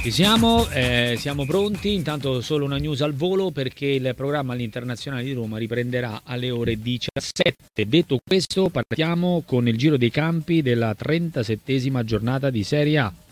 Ci siamo pronti. Intanto solo una news al volo perché il programma all'Internazionale di Roma riprenderà alle ore 17. Detto questo, partiamo con il giro dei campi della 37esima giornata di Serie A.